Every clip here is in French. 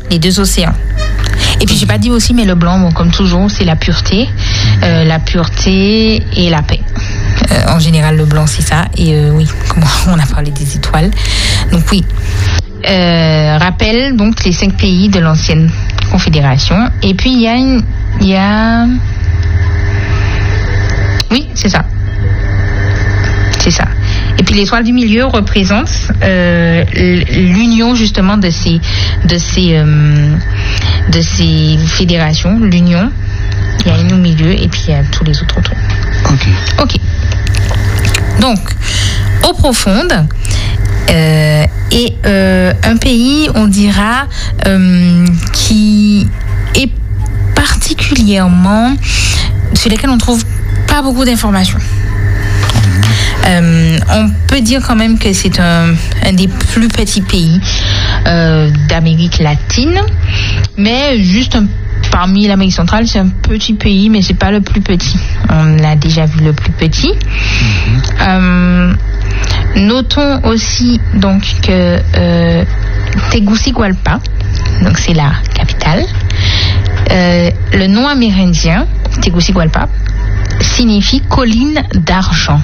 les deux océans. Et puis j'ai pas dit aussi, mais le blanc, bon, comme toujours, c'est la pureté et la paix. En général, le blanc, c'est ça. Et oui, comme on a parlé des étoiles. Donc oui, rappelle donc les 5 pays de l'ancienne confédération. Et puis il y a oui, c'est ça. C'est ça. Et puis l'étoile du milieu représente l'union justement de ces fédérations, l'union. Il y a une au milieu et puis il y a tous les autres autour. Ok. Donc, eau profonde et un pays, on dira, qui est particulièrement sur lequel on trouve pas beaucoup d'informations. On peut dire quand même que c'est un des plus petits pays d'Amérique latine, mais juste parmi l'Amérique centrale, c'est un petit pays, mais c'est pas le plus petit. On l'a déjà vu le plus petit. Notons aussi donc que Tegucigalpa, donc c'est la capitale. Le nom amérindien Tegucigalpa signifie colline d'argent.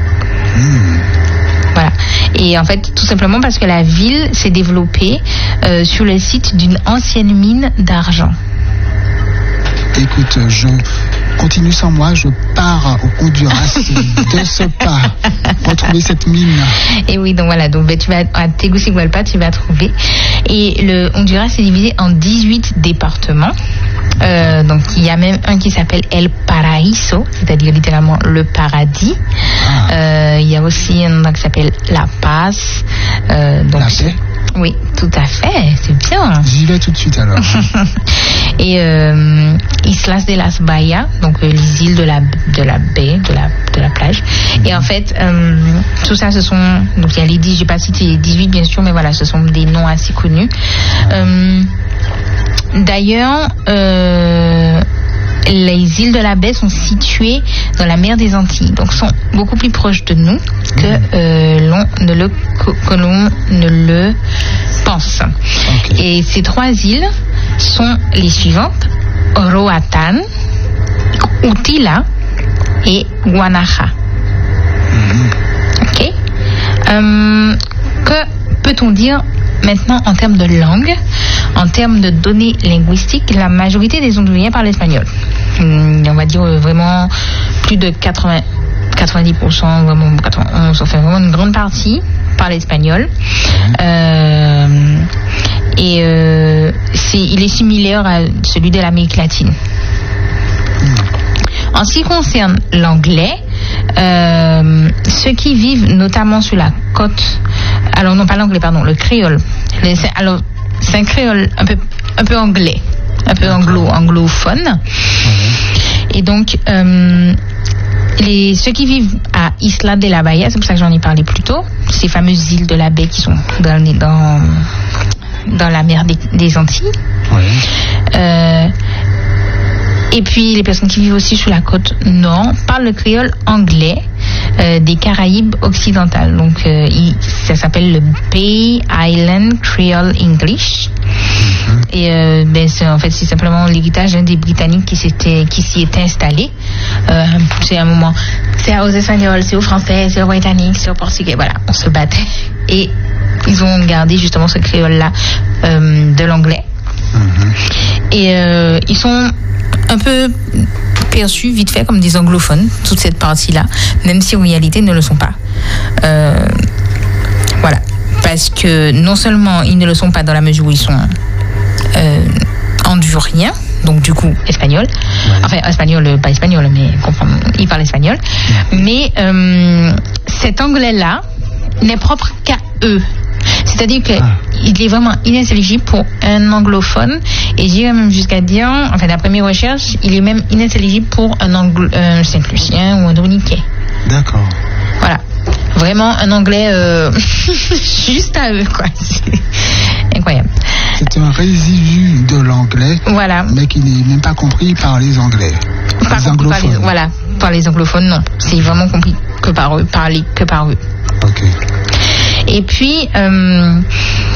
Voilà. Et en fait, tout simplement parce que la ville s'est développée sur le site d'une ancienne mine d'argent. Écoute, je continue sans moi, je pars au Honduras de ce pas pour trouver cette mine. Et oui, donc voilà, donc tu vas à Tegucigalpa, tu vas trouver. Et le Honduras est divisé en 18 départements. Donc il y a même un qui s'appelle El Paraíso, c'est-à-dire littéralement le paradis. Il y a aussi un endroit qui s'appelle La Paz. Donc, La paix? Oui, tout à fait, c'est bien. J'y vais tout de suite alors. Et Islas de las Bahías, donc les îles de la baie, de la plage. Et en fait, tout ça, ce sont, donc il y a les 10, j'ai pas cité les 18 bien sûr, mais voilà, ce sont des noms assez connus. D'ailleurs, les îles de la baie sont situées dans la mer des Antilles, donc sont beaucoup plus proches de nous que l'on ne le pense. Okay. Et ces 3 îles sont les suivantes: Roatán, Utila et Guanaja. Ok. Que peut-on dire maintenant en termes de langue, en termes de données linguistiques? La majorité des Honduréens parlent espagnol. On va dire vraiment plus de 90%, vraiment 91, enfin vraiment une grande partie parle espagnol. Il est similaire à celui de l'Amérique latine. En ce qui concerne l'anglais, ceux qui vivent notamment sur la côte, alors non pas l'anglais, pardon, le créole. Alors c'est un créole un peu anglais, un peu anglophone. Et donc ceux qui vivent à Isla de la Bahía, c'est pour ça que j'en ai parlé plus tôt, ces fameuses îles de la baie qui sont dans la mer des Antilles. Et puis les personnes qui vivent aussi sur la côte nord parlent le créole anglais des Caraïbes occidentales. Donc ça s'appelle le Bay Island Creole English. Et c'est simplement l'héritage des Britanniques qui s'y étaient installés. C'est un moment, c'est aux Espagnols, c'est aux Français, c'est aux Britanniques, c'est aux Portugais. Voilà, on se battait. Et ils ont gardé justement ce créole-là de l'anglais. Et ils sont un peu perçus vite fait comme des anglophones, toute cette partie-là, même si en réalité ils ne le sont pas. Voilà. Parce que non seulement ils ne le sont pas dans la mesure où ils sont honduriens, donc du coup espagnol, enfin espagnol, pas espagnol, mais ils parlent espagnol, mais cet anglais-là n'est propre qu'à eux. C'est-à-dire qu'il est vraiment inintelligible pour un anglophone, et j'irais même jusqu'à dire, enfin d'après mes recherches, il est même inintelligible pour un Saint-Lucien ou un Dominicain. D'accord. Voilà. Vraiment un anglais juste à eux, quoi. C'est incroyable. C'est un résidu de l'anglais, voilà, mais qui n'est même pas compris par les Anglais. Les anglophones. Par les anglophones, non. C'est vraiment compris que par eux, parlé que par eux. Ok. Et puis,